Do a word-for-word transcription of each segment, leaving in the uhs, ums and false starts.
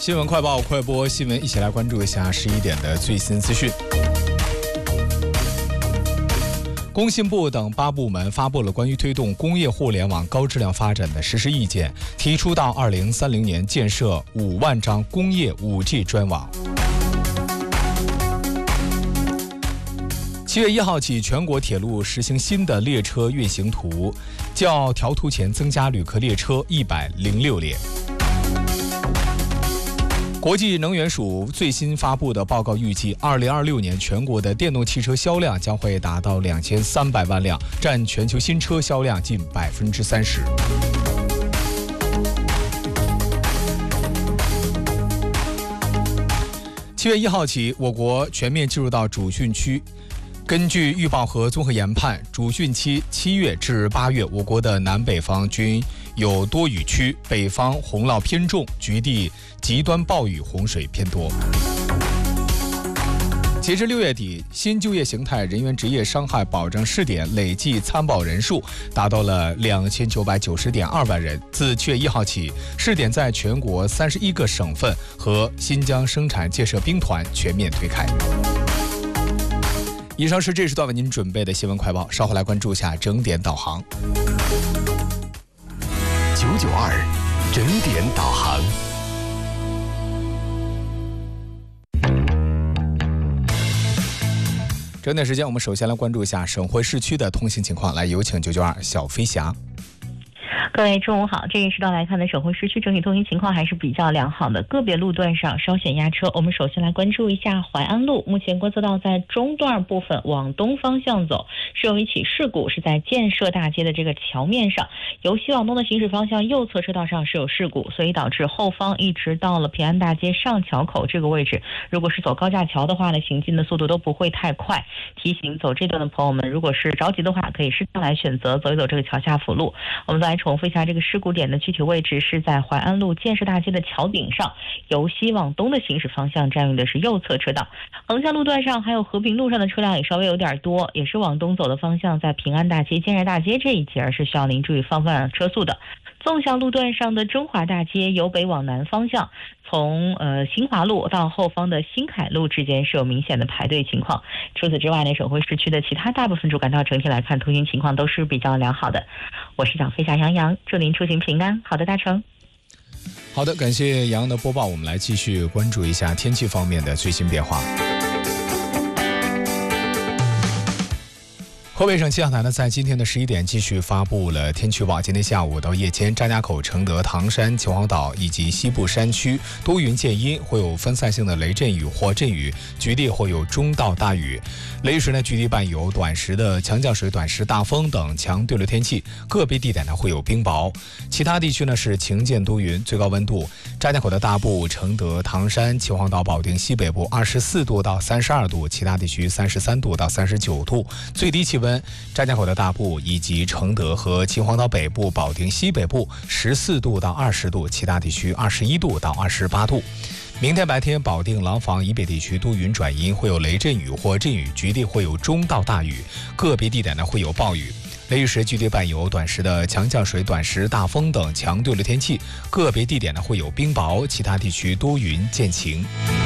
新闻快报快播新闻，一起来关注一下十一点的最新资讯。工信部等八部门发布了关于推动工业互联网高质量发展的实施意见，提出到二零三零年建设五万张工业 五 G 专网。七月一号起，全国铁路实行新的列车运行图，较调图前增加旅客列车一百零六列。国际能源署最新发布的报告预计，二零二六年全国的电动汽车销量将会达到两千三百万辆，占全球新车销量近百分之三十。七月一号起，我国全面进入到主汛期。根据预报和综合研判，主汛期七月至八月，我国的南北方均有多雨区，北方洪涝偏重，局地极端暴雨洪水偏多。截至六月底，新就业形态人员职业伤害保障试点累计参保人数达到了两千九百九十点二万人。自七月一号起，试点在全国三十一个省份和新疆生产建设兵团全面推开。以上是这时段为您准备的新闻快报，稍后来关注一下整点导航。 九九二整点导航。 整点时间，我们首先来关注一下省会市区的通行情况。来，有请九九二小飞侠。 各位中午好，这一时段来看呢，省会市区整体通行情况还是比较良好的，个别路段上稍显压车。我们首先来关注一下淮安路，目前观测到在中段部分往东方向走，是有一起事故，是在建设大街的这个桥面上，由西往东的行驶方向右侧车道上是有事故，所以导致后方一直到了平安大街上桥口这个位置，如果是走高架桥的话呢，行进的速度都不会太快。提醒走这段的朋友们，如果是着急的话，可以适当来选择走一走这个桥下辅路。我们再来重复一下这个事故点的具体位置，是在淮安路建设大街的桥顶上，由西往东的行驶方向占用的是右侧车道。横向路段上还有和平路上的车辆也稍微有点多，也是往东走的方向，在平安大街、建设大街这一节是需要您注意放慢车速的。纵向路段上的中华大街由北往南方向，从呃新华路到后方的新凯路之间是有明显的排队情况。除此之外呢，省会市区的其他大部分主干道整体来看通行情况都是比较良好的。我是小飞侠杨洋，祝您出行平安，好的大成。 好的，感谢杨洋的播报，我们来继续关注一下天气方面的最新变化。河北省气象台呢，在今天的十一点继续发布了天气预报。今天下午到夜间，张家口、承德、唐山、秦皇岛以及西部山区多云见阴，会有分散性的雷阵雨或阵雨，局地会有中到大雨。雷时呢，局地伴有短时的强降水、短时大风等强对流天气，个别地点呢会有冰雹。其他地区呢是晴间多云，最高温度张家口的大部、承德、唐山、秦皇岛、保定西北部二十四度到三十二度，其他地区三十三度到三十九度，最低气温。张家口的大部以及承德和秦皇岛北部、保定西北部十四度到二十度，其他地区二十一度到二十八度。明天白天，保定、廊坊以北地区多云转阴，会有雷阵雨或阵雨，局地会有中到大雨，个别地点呢会有暴雨。雷雨时局地伴有短时的强降水、短时大风等强对流天气，个别地点呢会有冰雹，其他地区多云见晴。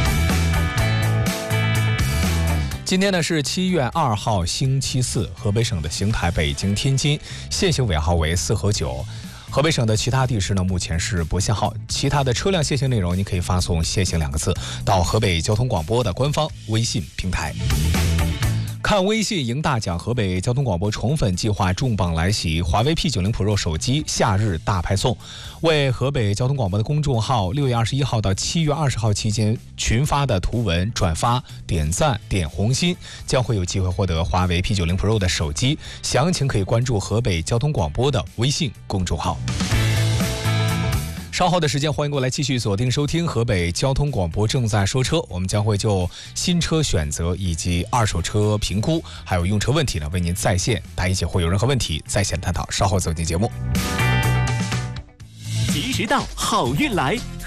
今天呢是七月二号星期四，河北省的邢台、北京、天津限行尾号为四和九。河北省的其他地市呢目前是不限号，其他的车辆限行内容您可以发送限行两个字到河北交通广播的官方微信平台。看微信赢大奖，河北交通广播宠粉计划重磅来袭，华为 P 九十 Pro 手机夏日大派送。为河北交通广播的公众号六月二十一号到七月二十号期间群发的图文转发、点赞、点红心，将会有机会获得华为 P 九十 Pro 的手机。详情可以关注河北交通广播的微信公众号。稍后的时间，欢迎过来继续锁定收听河北交通广播正在说车，我们将会就新车选择以及二手车评估还有用车问题呢为您在线答疑解惑，有任何问题在线探讨，稍后走进节目。 及时到，好运来，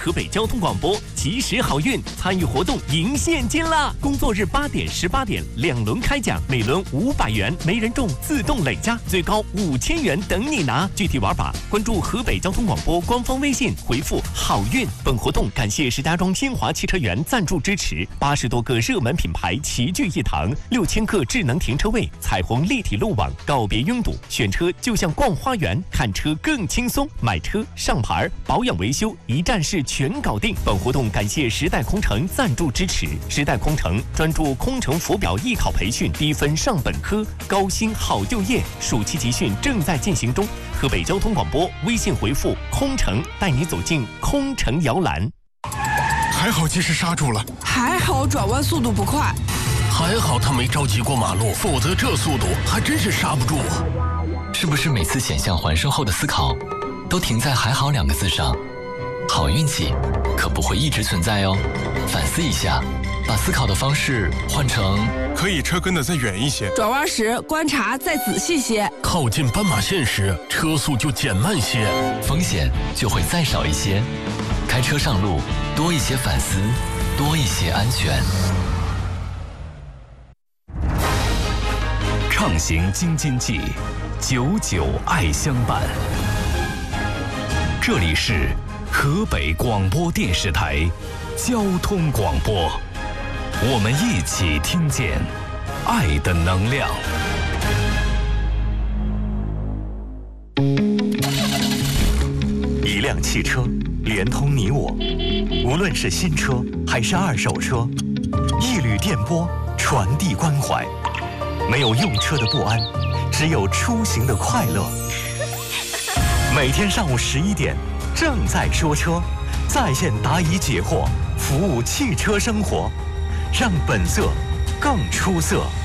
河北交通广播，及时好运，参与活动赢现金啦！工作日八点、十八点两轮开奖，每轮五百元，没人中自动累加，最高五千元等你拿。具体玩法，关注河北交通广播官方微信，回复好运。本活动感谢石家庄新华汽车园赞助支持，八十多个热门品牌齐聚一堂，六千个智能停车位，彩虹立体路网，告别拥堵，选车就像逛花园，看车更轻松，买车、上牌、保养维修一站式全搞定。本活动感谢时代空乘赞助支持，时代空乘专注空乘服表艺考培训，低分上本科，高薪好就业，暑期集训正在进行中。河北交通广播微信回复空乘，带你走进空乘摇篮。 还好及时刹住了， 还好转弯速度不快， 还好他没着急过马路，否则这速度还真是刹不住啊！ 是不是每次险象环生后的思考都停在还好两个字上？好运气可不会一直存在哦，反思一下，把思考的方式换成可以车跟得再远一些， 转弯时观察再仔细些， 靠近斑马线时车速就减慢些， 风险就会再少一些。开车上路多一些反思，多一些安全。 畅行京津冀，久久爱相伴。这里是河北广播电视台交通广播，我们一起听见爱的能量。 一辆汽车连通你我，无论是新车还是二手车，一缕电波传递关怀。没有用车的不安，只有出行的快乐。每天上午十一点，正在说车，在线答疑解惑，服务汽车生活，让本色更出色。